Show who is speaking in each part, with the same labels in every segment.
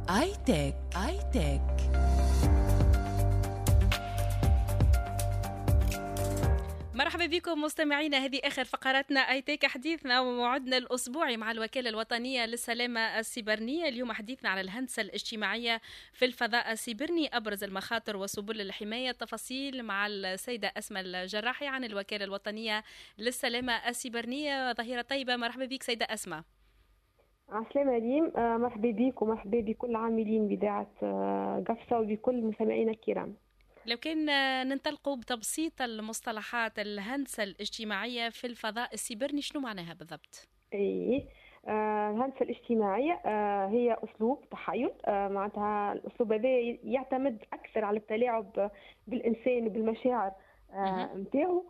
Speaker 1: آي تك.
Speaker 2: مرحبا بكم مستمعينا، هذه آخر فقراتنا آي تك، حديثنا وموعدنا الأسبوعي مع الوكالة الوطنية للسلامة السيبرانية. اليوم حديثنا على الهندسة الاجتماعية في الفضاء السيبرني، أبرز المخاطر وسبل الحماية. التفاصيل مع السيدة أسماء الجراحي عن الوكالة الوطنية للسلامة السيبرانية. ظهيرة طيبة، مرحبا بك سيدة أسماء.
Speaker 3: عسلامة ريم، مرحبا بك ومرحبا بكل عاملين بإذاعة قفصة وبكل مستمعينا الكرام.
Speaker 2: لو كان ننطلقوا بتبسيط المصطلحات، الهندسة الاجتماعية في الفضاء السيبرني شنو معناها بالضبط؟
Speaker 3: الهندسة الاجتماعية هي أسلوب تحايل، معناتها الأسلوب هذا يعتمد أكثر على التلاعب بالإنسان وبالمشاعر نتاعو.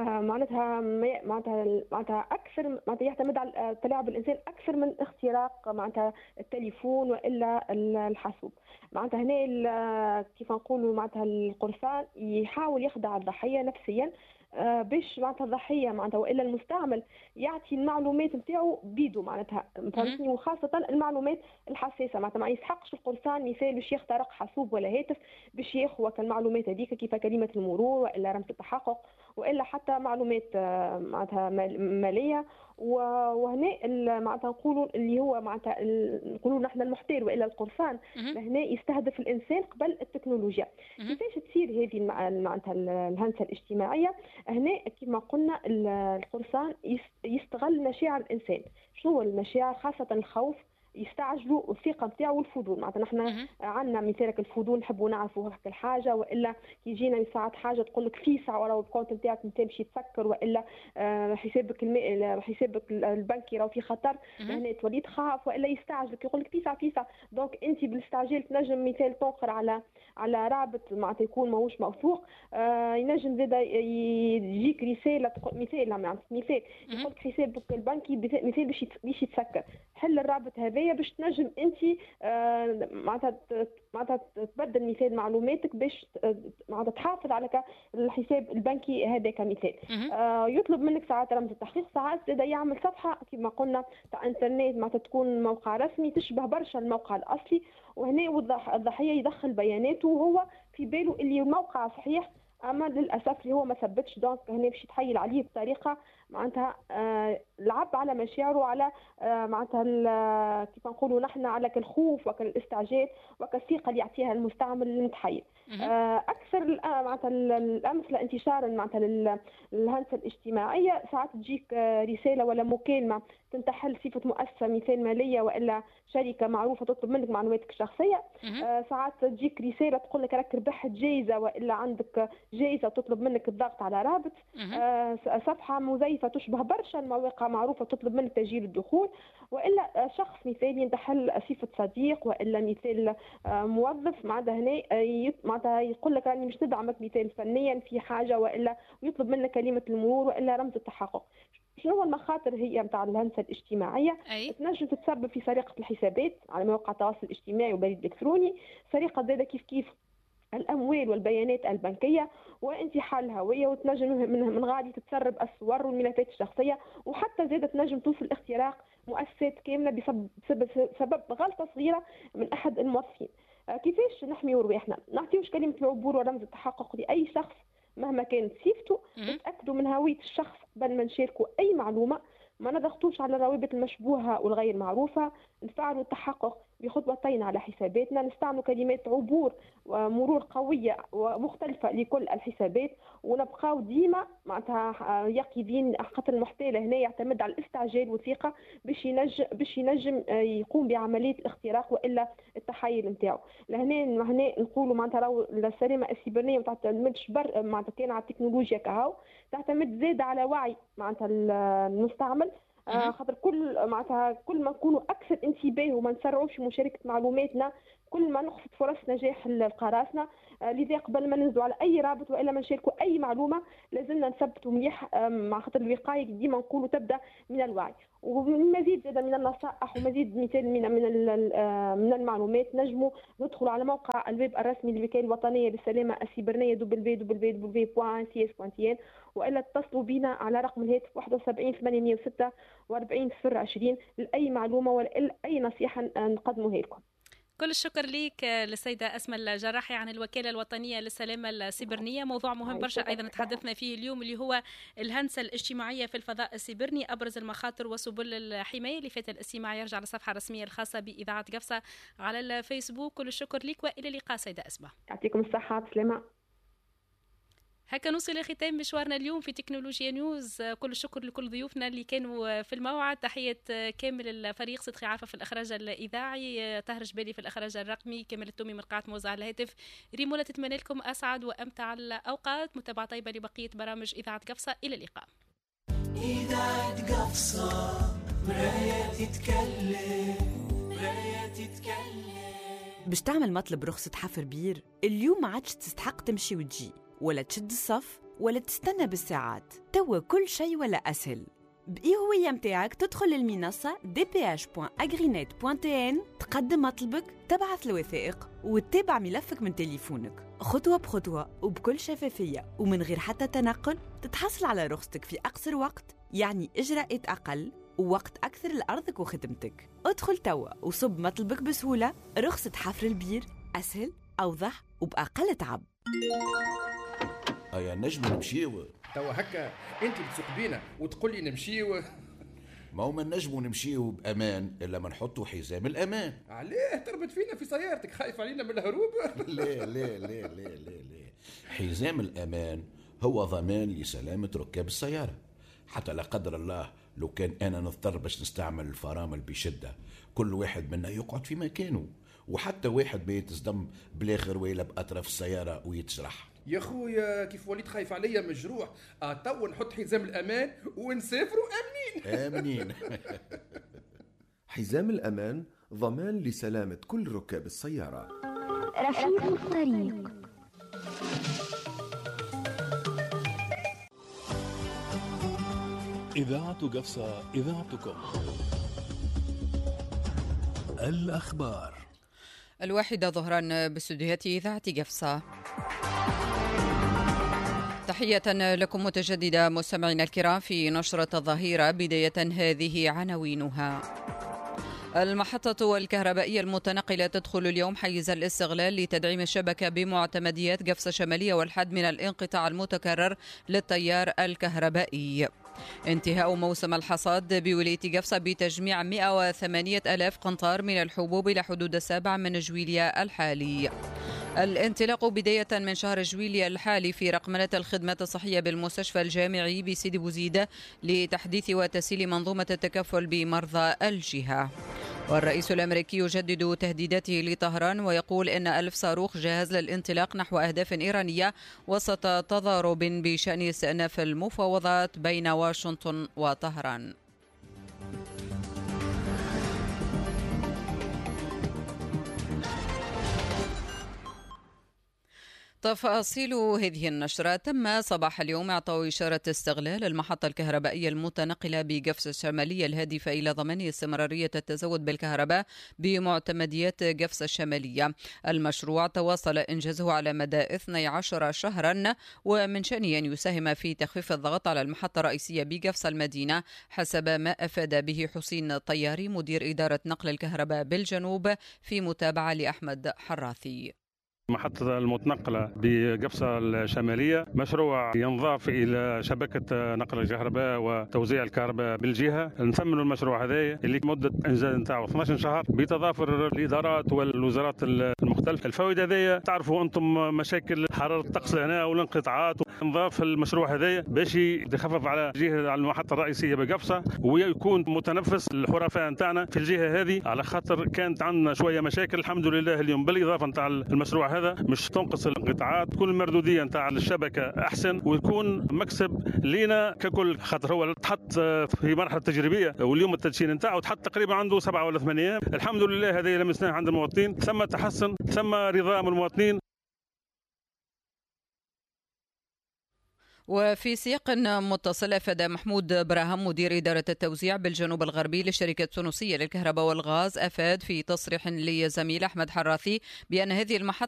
Speaker 3: معناتها أكثر، معناتها يعتمد على التلاعب بالإنسان أكثر من اختراق معناتها التليفون وإلا الحاسوب. معناتها هنا كيف نقولوا، معناتها القرصان يحاول يخدع الضحية نفسيا باش معناتها الضحيه معناتها والا المستعمل يعطي المعلومات نتاعو بيدو، معناتها فهمتني، وخاصه المعلومات الحساسه. معناتها ما يسحقش القرصان مثال باش يخترق حاسوب ولا هاتف باش ياخذ المعلومات هذيك كيف كلمه المرور والا رمز التحقق والا حتى معلومات معناتها ماليه. وهنا معناتها نقولوا اللي هو معناتها نقولوا نحن المحتال والا القرصان هنا يستهدف الانسان قبل التكنولوجيا. كيفاش تصير هذه معناتها الهندسه الاجتماعيه؟ هنا كما قلنا القرصان يستغل مشاعر الانسان. شنو هو المشاعر؟ خاصه الخوف، يستعجلوا الثقه نتاعو والفضول. معناتها نحن عندنا مثالك الفضول، نحبوا نعرفوا هكا الحاجه، والا كي يجينا ساعات حاجه تقول لك في ساعه ورا الكونت نتاعك انت تمشي تسكر، والا حسابك البنكي راه في خطر، هنا تولي تخاف والا يستعجلك يقول لك في ساعه. دونك انت بالاستعجال تنجم مثال تنقر على رابط معناتها يكون ماهوش موثوق. ينجم زاد يجيك رساله مثال يقول لك حسابك البنكي مثال باش يتسكر. حل الرابط هذايا باش تنجم انت معناتها تبدل مثال معلوماتك باش معناتها تحافظ على الحساب البنكي هذا كمثال. يطلب منك ساعات رمز التحقيق، ساعات زاد يعمل صفحه كما قلنا تاع انترنت معناتها تكون موقع رسمي تشبه برشا الموقع الاصلي، وهنا الضحيه يدخل بياناته وهو في باله اللي الموقع صحيح، اما للاسف اللي هو ما ثبتش. دونك هنا باش يتحيل عليه بطريقه معناتها لعب على مشاعره، على معناتها كيف نقولوا نحن على الخوف وكالاستعجال وكالثقه اللي يعطيها المستعمل للمتحيل. اكثر معناتها الامثله انتشارا معناتها للهندسه الاجتماعيه، ساعات تجيك رساله ولا مكالمه تنتحل صفه مؤسسه مثال ماليه والا شركه معروفه تطلب منك معلوماتك الشخصيه. ساعات تجيك رساله تقول لك راك ربحت جائزه والا عندك جائزه تطلب منك الضغط على رابط. صفحه مزيفه تشبه برشا المواقع معروفه تطلب منك تسجيل الدخول، والا شخص مثال ينتحل صفه صديق والا مثال موظف معناتها هنا معناتها يقول لك راني مش ندعمك مثال فنيا في حاجه والا ويطلب منك كلمه المرور والا رمز التحقق. شنو هو المخاطر هي نتاع الهندسه الاجتماعيه؟ تنجم تتسبب في سرقه الحسابات على مواقع التواصل الاجتماعي وبريد الكتروني، سرقه زاده كيف الأموال والبيانات البنكية، وانتحال الهوية، وتنجم من غادي تتسرب الصور والملفات الشخصية، وحتى زادة تنجم توصل اختراق مؤسسات كاملة بسبب غلطة صغيرة من أحد الموظفين. كيفاش نحميو رواحنا؟ نعطيوش كلمة العبور ورمز التحقق لأي شخص مهما كانت صفته، نتأكدوا من هوية الشخص قبل ما نشاركوا أي معلومة، ما نضغطوش على الروابط المشبوهة والغير معروفة، نفعلوا التحقق بخطوتين على حساباتنا، نستعملوا كلمات عبور ومرور قوية ومختلفة لكل الحسابات، ونبقاو ديما معناتها يقظين، خاطر المحتال هنا يعتمد على الاستعجال والثقة باش ينجم يقوم بعملية الاختراق والا التحيل نتاعو. لهنا نقولوا معناتها راهو السلامة السيبرانية ما تعتمدش معناتها كان على التكنولوجيا كهو، تعتمد زاد على وعي معناتها المستعمل. خاطر كل ما نكونوا اكثر انتباه وما نسرعوش في مشاركه معلوماتنا، كل ما نخفض فرص نجاح القراصنه. لذا قبل ما ننزلوا على اي رابط والا ما نشاركوا اي معلومه لازلنا نثبتوا مليح، مع خاطر الوقايه ديما نقولوا تبدا من الوعي. ومزيد زاد من النصائح ومزيد مثال من المعلومات، نجموا ندخلوا على موقع الويب الرسمي للوكاله الوطنيه للسلامه السيبرانيه www.www.cs.tn، والا اتصلوا بنا على رقم الهاتف 71 806 40 020 لاي معلومه ولا اي نصيحه نقدموها لكم.
Speaker 2: كل الشكر ليك للسيدة أسماء الجراحي عن الوكالة الوطنية للسلامة السيبرنية. موضوع مهم برشا أيضا تحدثنا فيه اليوم اللي هو الهندسة الاجتماعية في الفضاء السيبرني، أبرز المخاطر وسبل الحماية. اللي فات الاستماع يرجع على الصفحة الرسمية الخاصة بإذاعة قفصة على الفيسبوك. كل الشكر ليك وإلى اللقاء سيدة أسماء.
Speaker 3: يعطيكم الصحة بسلامة.
Speaker 2: هكا نوصل لختام مشوارنا اليوم في تكنولوجيا نيوز. كل الشكر لكل ضيوفنا اللي كانوا في الموعد. تحية كامل الفريق، صدقي عارفة في الإخراج الإذاعي، طاهر جبالي في الإخراج الرقمي، كامل التومي من قاعة موزع الهاتف. ريمولا تتمنى لكم أسعد وأمتع الأوقات. متابعة طيبة لبقية برامج إذاعة قفصة. إلى اللقاء.
Speaker 1: إذاعة قفصة، مراية تتكلم، مراية تتكلم.
Speaker 4: باش تعمل مطلب رخصة حفر بير اليوم ما عادش تستحق تمشي وتجي ولا تشد الصف ولا تستنى بالساعات. توا كل شيء ولا أسهل. بإي-هوية متاعك تدخل للمنصة dph.agrinet.tn، تقدم مطلبك، تبعث الوثائق وتتابع ملفك من تليفونك خطوة بخطوة وبكل شفافية ومن غير حتى تنقل. تتحصل على رخصتك في أقصر وقت، يعني إجراءات أقل ووقت أكثر لأرضك وخدمتك. ادخل توا وصب مطلبك بسهولة. رخصة حفر البير أسهل، أوضح وبأقل تعب.
Speaker 5: يا نجم نمشيو
Speaker 6: توا هكا انت بتسوق بينا وتقول لي نمشيو؟
Speaker 5: ما هو ما نجمو نمشيو بامان الا ما نحطوا حزام الامان.
Speaker 6: عليه تربط فينا في سيارتك؟ خايف علينا من الهروب؟
Speaker 5: لا لا لا لا لا لا، حزام الامان هو ضمان لسلامة ركاب السيارة. حتى لا قدر الله لو كان انا نضطر باش نستعمل الفرامل بشدة، كل واحد منا يقعد في مكانه، وحتى واحد بيتصدم بالاخر ويلا باطراف السيارة ويتشرح.
Speaker 6: يا خويا كيف وليت خايف عليا مجروح. تو نحط حزام الامان ونسافروا امنين.
Speaker 5: امنين.
Speaker 7: حزام الامان ضمان لسلامة كل ركاب السيارة.
Speaker 8: رفيق الطريق.
Speaker 9: إذاعة قفصة، إذاعتكم. الأخبار
Speaker 10: 1 ظهرا باستديوهات إذاعة قفصة. تحية لكم متجددة مستمعينا الكرام في نشرة الظهيرة. بداية هذه عناوينها. المحطة الكهربائية المتنقلة تدخل اليوم حيز الاستغلال لتدعيم الشبكة بمعتمديات قفصة الشمالية والحد من الانقطاع المتكرر للتيار الكهربائي. انتهاء موسم الحصاد بولاية قفصة بتجميع 108,000 قنطار من الحبوب إلى حدود 7 من جويليا الحالي. الانطلاق بداية من شهر جويليا الحالي في رقمنة الخدمات الصحية بالمستشفى الجامعي بسيدي بوزيد لتحديث وتسهيل منظومة التكفل بمرضى الجهة. والرئيس الأمريكي يجدد تهديداته لطهران ويقول إن 1000 صاروخ جاهز للانطلاق نحو أهداف إيرانية وسط تضارب بشأن استئناف المفاوضات بين واشنطن وطهران. تفاصيل هذه النشرة. تم صباح اليوم إعطاء إشارة استغلال المحطة الكهربائية المتنقلة بقفصة الشمالية الهادفة إلى ضمان استمرارية التزود بالكهرباء بمعتمديات قفصة الشمالية. المشروع تواصل إنجازه على مدى 12 شهرا، ومن شأنه أن يساهم في تخفيف الضغط على المحطة الرئيسية بقفصة المدينة، حسب ما أفاد به حسين طياري مدير إدارة نقل الكهرباء بالجنوب في متابعة لأحمد حراثي.
Speaker 11: محطة المتنقلة بقفصة الشمالية مشروع ينضاف إلى شبكة نقل الكهرباء وتوزيع الكهرباء بالجهة. نثمنوا المشروع هذا اللي مدة إنجاز نتاعو 12 شهر بتضافر الإدارات والوزارات المختلفة. الفوائد هذه تعرفوا أنتم مشاكل حرارة الطقس هنا والانقطاعات. نضاف المشروع هذا باش يخفف على الجهة على المحطة الرئيسية بقفصة ويكون متنفس الحرفاء نتاعنا في الجهة هذه، على خاطر كانت عندنا شوية مشاكل. الحمد لله اليوم بالإضافة نتاع المشروع هذا مش تنقص الانقطاعات، تكون المردودية نتاع الشبكة أحسن ويكون مكسب لينا ككل، خاطر هو تحط في مرحلة تجريبية واليوم التدشين نتاعو تحط تقريبا عنده 7 ولا 8 أيام. الحمد لله هذه لمسناه عند المواطنين، ثم تحسن ثم رضا من المواطنين.
Speaker 10: وفي سياق متصل أفاد محمود براهم مدير إدارة التوزيع بالجنوب الغربي للشركة التونسية للكهرباء والغاز، أفاد في تصريح لزميل أحمد حراثي بأن هذه المحطة